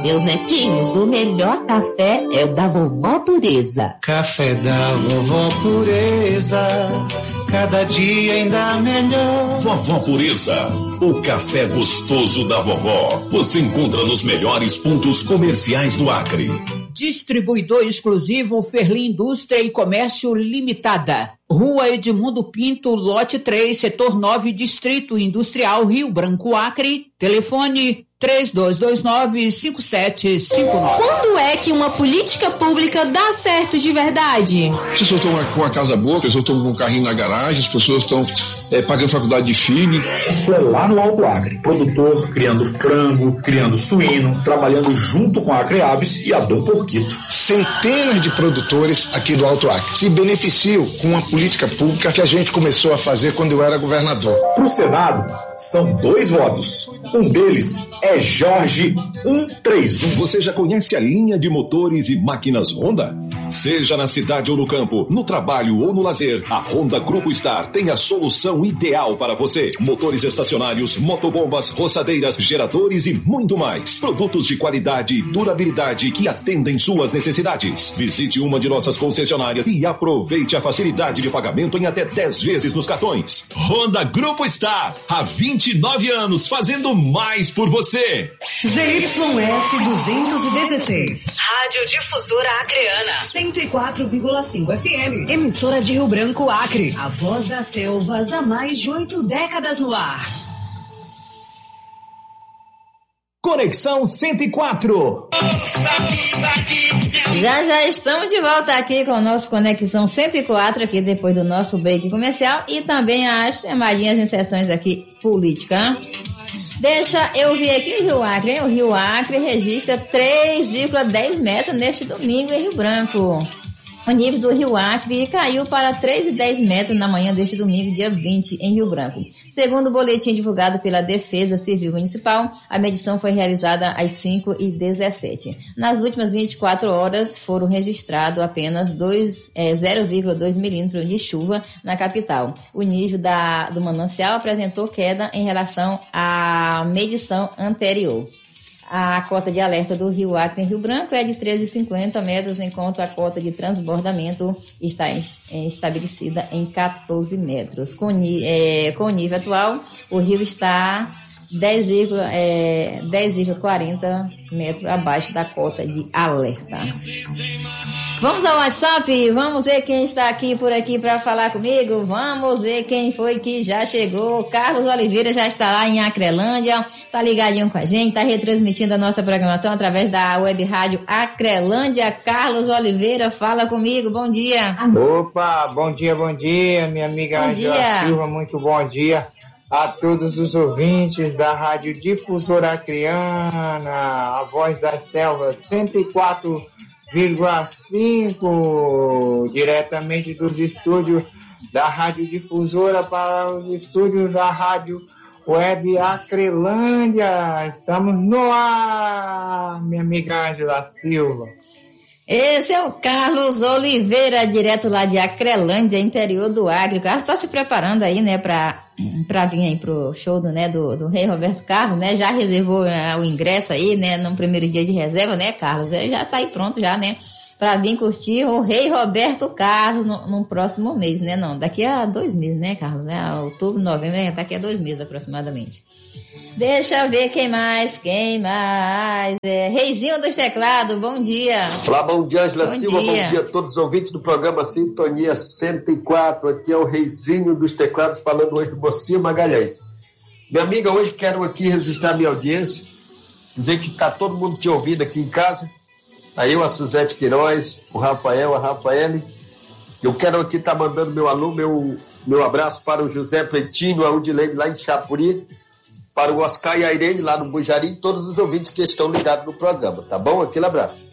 Meus netinhos, o melhor café é o da Vovó Pureza. Café da Vovó Pureza, cada dia ainda melhor. Vovó Pureza, o café gostoso da vovó. Você encontra nos melhores pontos comerciais do Acre. Distribuidor exclusivo Ferli Indústria e Comércio Limitada. Rua Edmundo Pinto, lote 3, setor 9, Distrito Industrial, Rio Branco, Acre. Telefone 3229-5759. Quando é que uma política pública dá certo de verdade? As pessoas estão com uma casa boa, as pessoas estão com um carrinho na garagem, as pessoas estão pagando faculdade de filho. Isso é lá no Alto Acre. Produtor criando frango, criando suíno, trabalhando junto com a Acre Aves e a Dom Porquito. Centenas de produtores aqui do Alto Acre se beneficiam com uma política pública que a gente começou a fazer quando eu era governador. Para o Senado, são 2 votos. Um deles é Jorge 131. Você já conhece a linha de motores e máquinas Honda? Seja na cidade ou no campo, no trabalho ou no lazer, a Honda Grupo Star tem a solução ideal para você. Motores estacionários, motobombas, roçadeiras, geradores e muito mais. Produtos de qualidade e durabilidade que atendem suas necessidades. Visite uma de nossas concessionárias e aproveite a facilidade de pagamento em até 10 vezes nos cartões. Honda Grupo Star, há 29 anos fazendo mais por você. ZYS 216. Rádio Difusora Acreana. 104,5 FM. Emissora de Rio Branco, Acre. A voz das selvas há mais de 8 décadas no ar. Conexão 104. Já estamos de volta aqui com o nosso Conexão 104, aqui depois do nosso break comercial e também as chamadinhas em sessões aqui política. Deixa eu ver aqui o Rio Acre, hein? O Rio Acre registra 3,10 metros neste domingo em Rio Branco. O nível do Rio Acre caiu para 3,10 metros na manhã deste domingo, dia 20, em Rio Branco. Segundo o boletim divulgado pela Defesa Civil Municipal, a medição foi realizada às 5h17. Nas últimas 24 horas foram registrados apenas 0,2 milímetros de chuva na capital. O nível do manancial apresentou queda em relação à medição anterior. A cota de alerta do Rio Acre em Rio Branco é de 13,50 metros, enquanto a cota de transbordamento está estabelecida em 14 metros. Com o nível atual, o rio está 10,40 metros abaixo da cota de alerta. Vamos ao WhatsApp, vamos ver quem está aqui por aqui para falar comigo, vamos ver quem foi que já chegou. Carlos Oliveira já está lá em Acrelândia, está ligadinho com a gente, está retransmitindo a nossa programação através da web rádio Acrelândia. Carlos Oliveira, fala comigo, bom dia. Opa, bom dia, minha amiga Angela Silva, muito bom dia a todos os ouvintes da Rádio Difusora Acreana, a voz das selvas 104,5, diretamente dos estúdios da Rádio Difusora para os estúdios da Rádio Web Acrelândia. Estamos no ar, minha amiga Angela Silva. Esse é o Carlos Oliveira, direto lá de Acrelândia, interior do Acre. O Carlos está se preparando aí, né, para vir aí pro show do Rei Roberto Carlos, né? Já reservou o ingresso aí, né, no primeiro dia de reserva, né, Carlos? Já está aí pronto já, né, para vir curtir o Rei Roberto Carlos no próximo mês, né? Não, daqui a 2 meses, né, Carlos? Né? Outubro, novembro, né? Daqui a 2 meses aproximadamente. Deixa eu ver quem mais. Reizinho dos Teclados, bom dia. Olá, bom dia, Angela Silva, bom dia a todos os ouvintes do programa Sintonia 104. Aqui é o Reizinho dos Teclados falando hoje do Mocinha Magalhães. Minha amiga, hoje quero aqui registrar minha audiência, dizer que está todo mundo te ouvindo aqui em casa. Aí eu, a Suzete Queiroz, o Rafael, a Rafaele. Eu quero aqui estar mandando meu alô, meu abraço para o José Pretinho, a Udilene lá em Chapuri, para o Oscar e a Irene lá no Bujari e todos os ouvintes que estão ligados no programa, tá bom? Aquele abraço.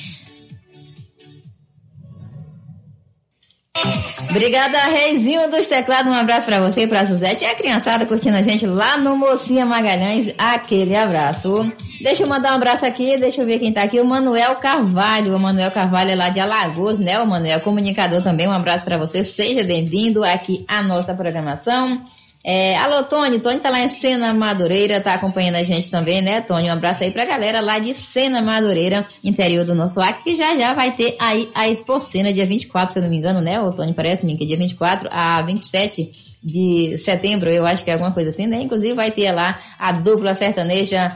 Obrigada, Reizinho dos Teclados, um abraço para você e para a Suzete e a criançada curtindo a gente lá no Mocinha Magalhães, aquele abraço. Deixa eu mandar um abraço aqui, deixa eu ver quem tá aqui, o Manuel Carvalho. O Manuel Carvalho é lá de Alagoas, né? O Manuel, comunicador também, um abraço para você, seja bem-vindo aqui à nossa programação. Alô, Tony tá lá em Sena Madureira, tá acompanhando a gente também, né, Tony? Um abraço aí pra galera lá de Sena Madureira, interior do nosso Acre, que já vai ter aí a Expocena, dia 24, se eu não me engano, né, ô Tony? Parece-me que é dia 24 a 27 de setembro, eu acho que é alguma coisa assim, né? Inclusive vai ter lá a dupla sertaneja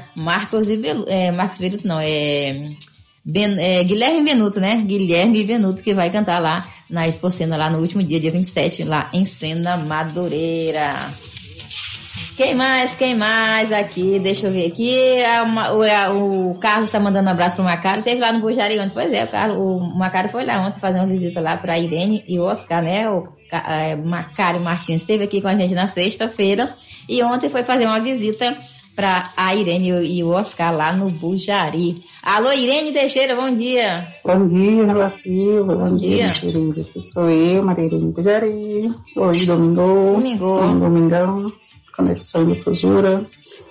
Guilherme Venuto, né? Guilherme Venuto, que vai cantar lá na Expocena, lá no último dia 27, lá em Sena Madureira. Quem mais aqui? Deixa eu ver aqui. O Carlos está mandando um abraço pro Macário. Teve lá no Bujari ontem. Pois é, o Macário foi lá ontem fazer uma visita lá pra Irene e o Oscar, né? O Macário Martins esteve aqui com a gente na sexta-feira e ontem foi fazer uma visita para a Irene e o Oscar lá no Bujari. Alô, Irene Teixeira, bom dia. Bom dia, Nela Silva. Bom dia, querida. Sou eu, Maria Irene Bujari. Hoje, domingão, Conexão Difusora,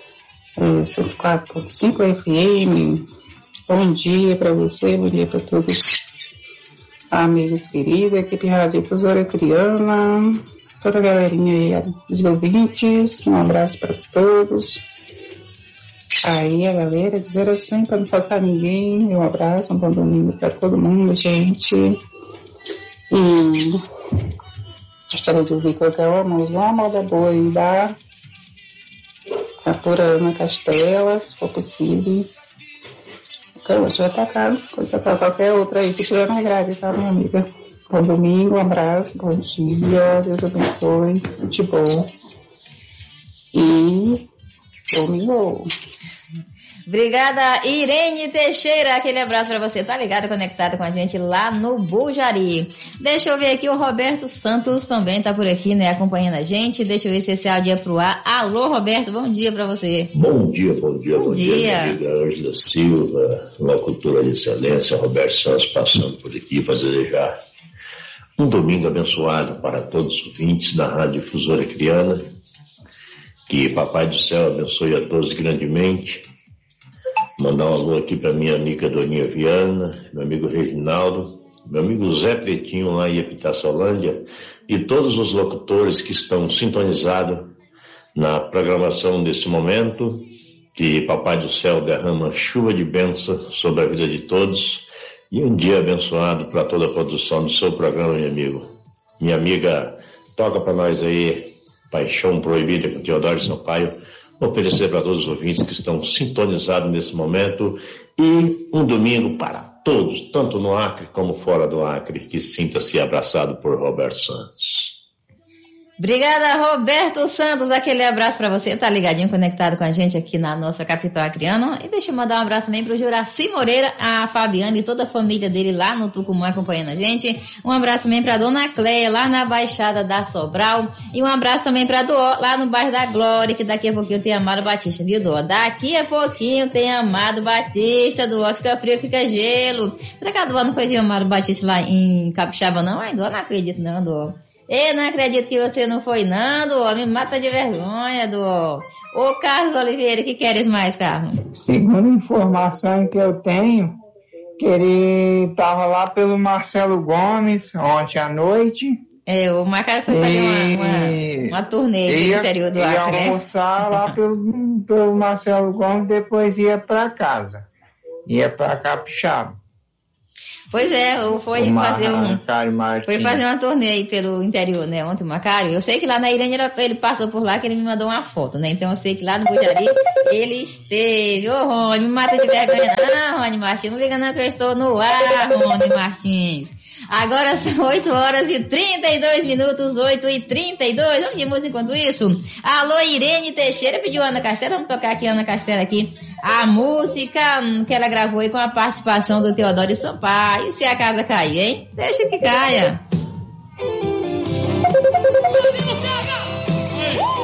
104.5 FM. Bom dia para você, bom dia para todos amigos queridos, equipe Rádio Difusora Criana, toda a galerinha aí, dos ouvintes, um abraço para todos. Aí a galera, dizer assim, para não faltar ninguém, um abraço, um bom domingo para todo mundo, gente. E gostaria de ouvir qualquer uma moda boa aí da Pura Ana Castela, se for possível. Já tá caro, qualquer outra aí que tiver na grade, tá, minha amiga? Bom domingo, um abraço, bom dia, Deus abençoe, tudo bom. E domingo. Obrigada, Irene Teixeira. Aquele abraço pra você. Tá ligado, conectado com a gente lá no Bujari. Deixa eu ver aqui, o Roberto Santos também tá por aqui, né, acompanhando a gente. Deixa eu ver se esse áudio é pro ar. Alô, Roberto, bom dia pra você. Bom dia, minha amiga Ângela Silva, locutora de excelência, Roberto Santos passando por aqui para desejar um domingo abençoado para todos os ouvintes da Rádio Difusora Criana. Que Papai do Céu abençoe a todos grandemente. Mandar um alô aqui para minha amiga Doninha Viana, meu amigo Reginaldo, meu amigo Zé Pretinho lá em Epitaçolândia e todos os locutores que estão sintonizados na programação desse momento. Que Papai do Céu derrama chuva de bênção sobre a vida de todos e um dia abençoado para toda a produção do seu programa, meu amigo. Minha amiga, toca para nós aí Paixão Proibida com Teodoro Sampaio, oferecer para todos os ouvintes que estão sintonizados nesse momento e um domingo para todos, tanto no Acre como fora do Acre, que sinta-se abraçado por Roberto Santos. Obrigada, Roberto Santos. Aquele abraço para você, tá ligadinho, conectado com a gente aqui na nossa capital acreana. E deixa eu mandar um abraço também pro Juraci Moreira, a Fabiana e toda a família dele lá no Tucumã acompanhando a gente. Um abraço também pra Dona Cleia, lá na Baixada da Sobral. E um abraço também pra Doó, lá no bairro da Glória, que daqui a pouquinho tem Amado Batista, viu, Doó? Daqui a pouquinho tem Amado Batista, Doó. Fica frio, fica gelo. Será que a Doó não foi ver Amado Batista lá em Capixaba, não? Ai, Doó, não acredito não, Doó. Eu não acredito que você não foi, não, Doó. Me mata de vergonha, Doó. Ô, Carlos Oliveira, o que queres mais, Carlos? Segundo a informação que eu tenho, que ele estava lá pelo Marcelo Gomes ontem à noite. O Macário foi fazer uma turnê no interior do Acre, né? Ia almoçar lá pelo Marcelo Gomes, depois ia para casa. Ia para Capixaba. Pois é, foi fazer uma turnê aí pelo interior, né, ontem o Macário. Eu sei que lá na Irene ele passou por lá, que ele me mandou uma foto, né, então eu sei que lá no Bujari ele esteve. Ô, Rony, me mata de vergonha não, Rony Martins, não liga não que eu estou no ar, Rony Martins. Agora são 8 horas e 32 minutos, 8h32. Vamos de música enquanto isso? Alô, Irene Teixeira pediu Ana Castela. Vamos tocar aqui, Ana Castela, aqui. A música que ela gravou aí com a participação do Teodoro Sampaio. E se a casa cair, hein? Deixa que caia.